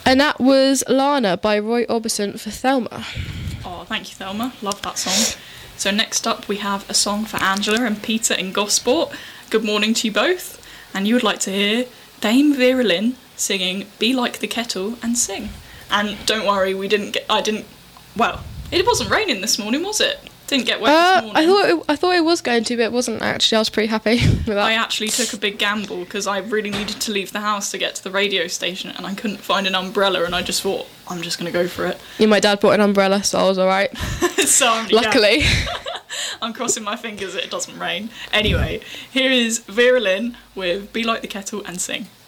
And that was Lana by Roy Orbison for Thelma. Oh, thank you, Thelma. Love that song. So next up we have a song for Angela and Peter in Gosport. Good morning to you both. And you would like to hear Dame Vera Lynn singing Be Like the Kettle and Sing. And don't worry, it wasn't raining this morning, was it? Didn't get wet this morning. I thought it was going to, but it wasn't actually. I was pretty happy with that. I actually took a big gamble because I really needed to leave the house to get to the radio station and I couldn't find an umbrella, and I just thought, I'm just going to go for it. Yeah, my dad bought an umbrella, so I was alright. Luckily. Yeah. I'm crossing my fingers that it doesn't rain. Anyway, here is Vera Lynn with Be Like the Kettle and Sing.